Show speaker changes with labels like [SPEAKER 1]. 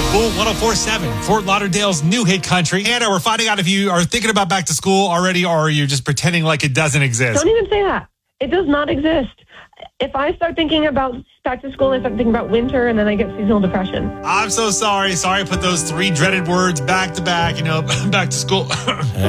[SPEAKER 1] Cool 104.7, Fort Lauderdale's new hit country. Anna, we're finding out if you are thinking about back to school already or are you just pretending like it doesn't exist?
[SPEAKER 2] Don't even say that. It does not exist. If I start thinking about back to school, I start thinking about winter, and then I get seasonal depression.
[SPEAKER 1] I'm so sorry. Sorry I put those three dreaded words back to back, back to school.